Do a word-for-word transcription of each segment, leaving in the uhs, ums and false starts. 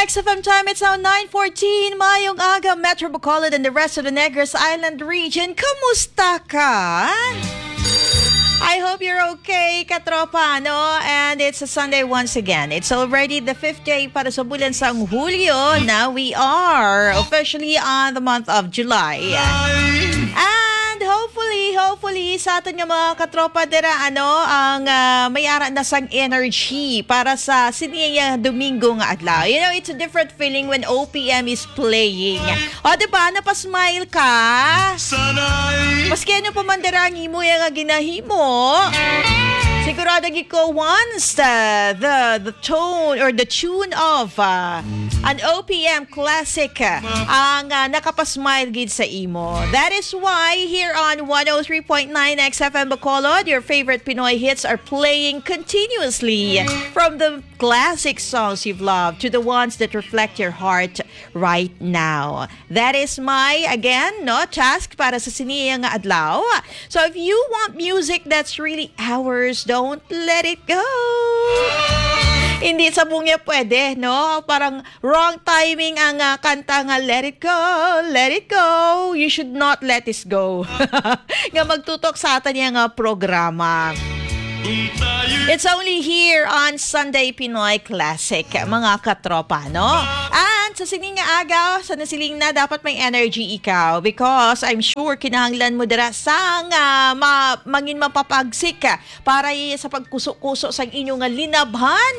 X F M time, it's now nine fourteen. Mayong aga, Metro Bacolod and the rest of the Negros Island region. Kamusta ka? I hope you're okay, katropa, no? And it's a Sunday once again. It's already the fifth day para sa bulan sang Hulyo. Now we are officially on the month of July. And hopefully, hopefully, sa atin nga mga katropa dira, ano, ang uh, may ara na sang energy para sa siniya Domingo nga adlaw. You know, it's a different feeling when O P M is playing. O, diba? Napasmile ka? Maski ano pa man dira ang himo yung ginahimo. Sigurado ko once the, the the tone or the tune of uh, an O P M classic uh, ang uh, nakapasmile gid sa imo. That is why here on one oh three point nine X F M Bacolod, your favorite Pinoy hits are playing continuously, from the classic songs you've loved to the ones that reflect your heart right now. That is my, again, no, task para sa siniyang adlaw. So if you want music that's really ours, don't let it go. Hindi sa bungya pwede, no? Parang wrong timing ang uh, kanta nga, let it go, let it go. You should not let this go. Nga magtutok sa atin yung uh, programa. It's only here on Sunday Pinoy Classic, mga katropa, no? And sa sining nga agaw, sa nasiling na, dapat may energy ikaw because I'm sure kinahanglan mo dira sang uh, ma, mangin mapapagsik para sa pagkuso-kuso sang inyong linabhan.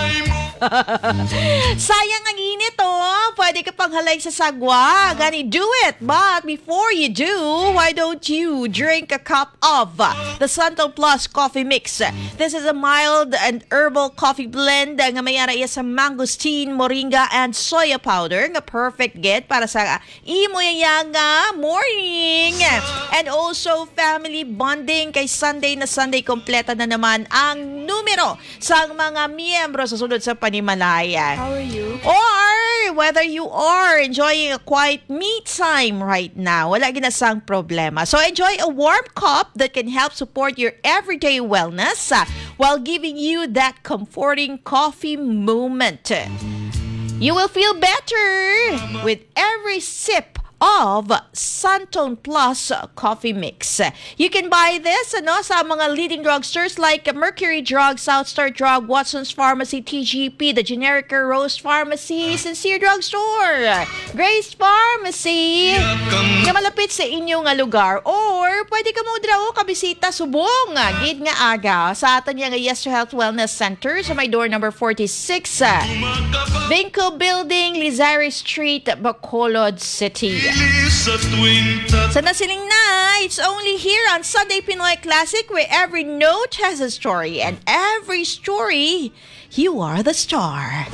Sayang ang init, oh. Pwede ka pang halay sa sagwa. Gani, do it. But before you do, why don't you drink a cup of the Santo Plus Coffee Mix? This is a mild and herbal coffee blend nga may ara iya sa mangosteen, moringa, and soya powder nga perfect get para sa imo yang morning. And also family bonding kay Sunday na Sunday kompleta na naman ang numero sa mga miyembro sa sulod sa Panimalaya. How are you? Or whether you are enjoying a quiet me time right now, wala ginasang problema. So enjoy a warm cup that can help support your everyday wellness uh, while giving you that comforting coffee moment. You will feel better with every sip of Santon Plus Coffee Mix. You can buy this ano, sa mga leading drugstores like Mercury Drug, Southstar Drug, Watson's Pharmacy, T G P, The Generica, Rose Pharmacy, Sincere Drugstore, Grace Pharmacy, nga malapit sa inyong lugar. Or pwede ka mo draw kabisita subong gid nga aga sa aton nga Yes to Health Wellness Center sa may door number forty-six, Vinco Building, Lizaire Street, Bacolod City. Sa nasiling na, it's only here on Sunday Pinoy Classic, where every note has a story, and every story, you are the star.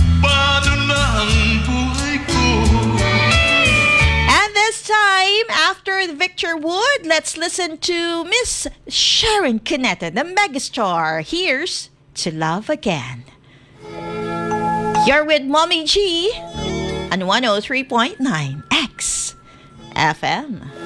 And this time, after Victor Wood, let's listen to Miss Sharon Cuneta, the megastar. Here's To Love Again. You're with Mommy G on one oh three point nine X F M.